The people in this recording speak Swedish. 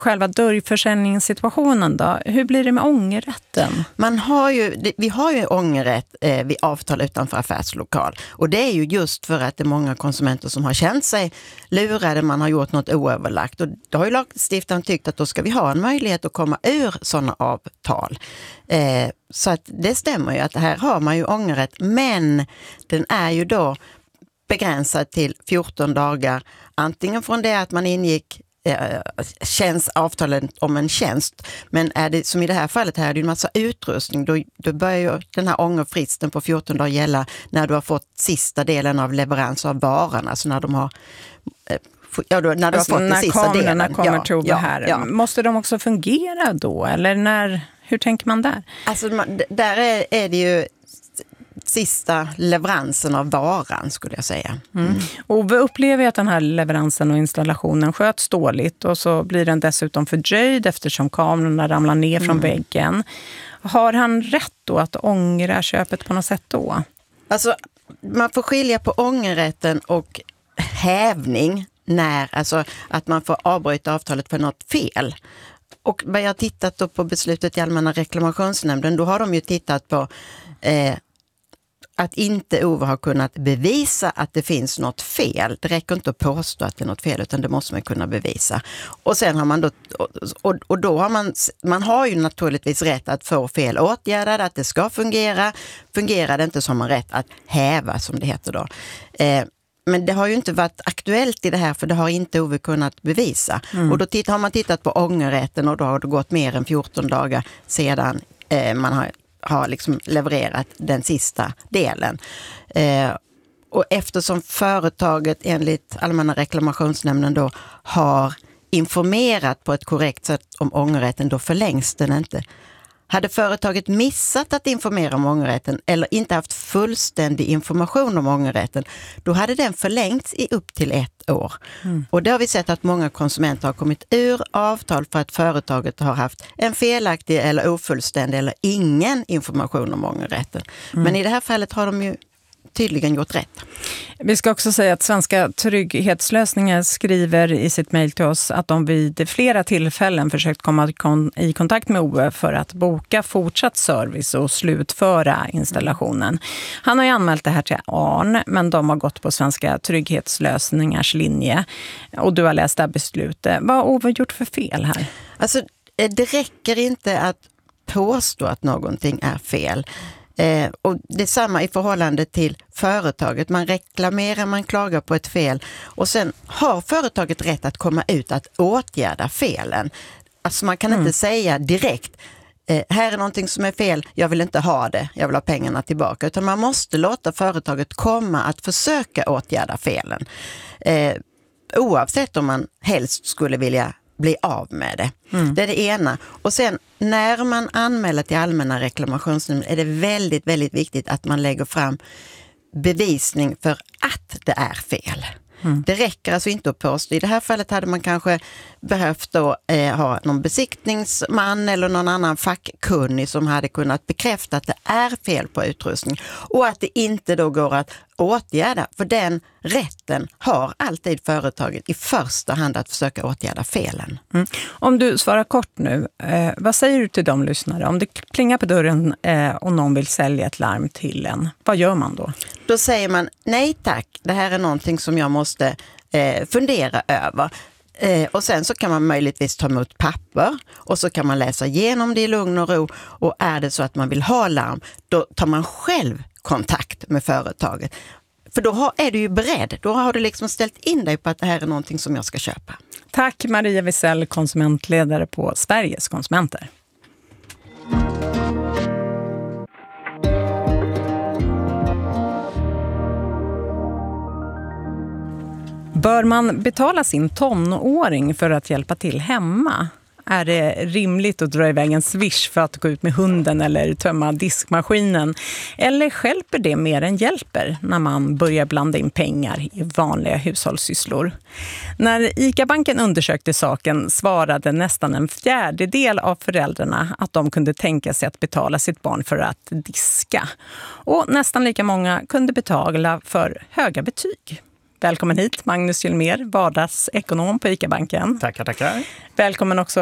själva dörrförsäljningssituationen då? Hur blir det med ångerrätten? Vi har ju ångerrätt vid avtal utanför affärslokal. Och det är ju just för att det är många konsumenter som har känt sig lurade, man har gjort något oöverlagt. Och då har ju lagstiftaren tyckt att då ska vi ha en möjlighet att komma ur sådana avtal. Så att det stämmer ju att här har man ju ångerrätt, men den är ju då begränsad till 14 dagar. Antingen från det att man ingick avtalet om en tjänst, men är det som i det här fallet här är det en massa utrustning, då börjar ju den här ångerfristen på 14 dagar gälla när du har fått sista delen av leverans av varan, alltså när de har när du har fått den sista delen. När kommer Tove här. Ja. Måste de också fungera då? Eller hur tänker man där? Alltså där är det ju sista leveransen av varan, skulle jag säga. Och vi upplever att den här leveransen och installationen sköts dåligt, och så blir den dessutom fördröjd eftersom kamerorna ramlar ner från väggen. Har han rätt då att ångra köpet på något sätt då? Alltså man får skilja på ångerrätten och hävning, alltså att man får avbryta avtalet för något fel. Och vad jag har tittat då på beslutet i Allmänna reklamationsnämnden, då har de ju tittat på att inte Ove har kunnat bevisa att det finns något fel. Det räcker inte att påstå att det är något fel, utan det måste man kunna bevisa. Och sen har man då, och då har man har ju naturligtvis rätt att få fel åtgärdade, att det ska fungera. Fungerar det inte, så har man rätt att häva, som det heter då. Men det har ju inte varit aktuellt i det här, för det har inte Ove kunnat bevisa. Och då har man tittat på ångerrätten, och då har det gått mer än 14 dagar sedan man har liksom levererat den sista delen. Och eftersom företaget enligt Allmänna reklamationsnämnden då har informerat på ett korrekt sätt om ångerrätten, då förlängs den inte. Hade företaget missat att informera om ångerrätten eller inte haft fullständig information om ångerrätten, då hade den förlängts i upp till 1 år. Och det har vi sett att många konsumenter har kommit ur avtal för att företaget har haft en felaktig eller ofullständig eller ingen information om ångerrätten. Men i det här fallet har de ju tydligen gjort rätt. Vi ska också säga att Svenska Trygghetslösningar skriver i sitt mejl till oss att de vid flera tillfällen försökt komma i kontakt med Ove för att boka fortsatt service och slutföra installationen. Han har ju anmält det här till ARN, men de har gått på Svenska Trygghetslösningars linje, och du har läst det här beslutet. Vad har Ove gjort för fel här? Alltså, det räcker inte att påstå att någonting är fel. Och det är samma i förhållande till företaget. Man reklamerar, man klagar på ett fel, och sen har företaget rätt att komma ut att åtgärda felen. Alltså man kan inte säga direkt, här är någonting som är fel, jag vill inte ha det, jag vill ha pengarna tillbaka. Utan man måste låta företaget komma att försöka åtgärda felen. Oavsett om man helst skulle vilja bli av med det. Det är det ena. Och sen när man anmäler till Allmänna reklamationsnämnden är det väldigt, väldigt viktigt att man lägger fram bevisning för att det är fel. Det räcker alltså inte att påstå. I det här fallet hade man kanske behövt då, ha någon besiktningsman eller någon annan fackkunnig som hade kunnat bekräfta att det är fel på utrustning, och att det inte då går att åtgärda, för den rätten har alltid företaget i första hand att försöka åtgärda felen. Om du svarar kort nu, vad säger du till de lyssnare? Om det plingar på dörren och någon vill sälja ett larm till en, vad gör man då? Då säger man, nej tack, det här är någonting som jag måste fundera över. Och sen så kan man möjligtvis ta emot papper, och så kan man läsa igenom det i lugn och ro, och är det så att man vill ha larm, då tar man själv kontakt med företaget. För då är du ju beredd, då har du liksom ställt in dig på att det här är någonting som jag ska köpa. Tack Maria Wisell, konsumentledare på Sveriges Konsumenter. Bör man betala sin tonåring för att hjälpa till hemma? Är det rimligt att dra iväg en swish för att gå ut med hunden eller tömma diskmaskinen? Eller hjälper det mer än hjälper när man börjar blanda in pengar i vanliga hushållssysslor? När ICA-banken undersökte saken svarade nästan 1/4 av föräldrarna att de kunde tänka sig att betala sitt barn för att diska. Och nästan lika många kunde betala för höga betyg. Välkommen hit, Magnus Gylmér, vardagsekonom på ICA-banken. Tackar. Välkommen också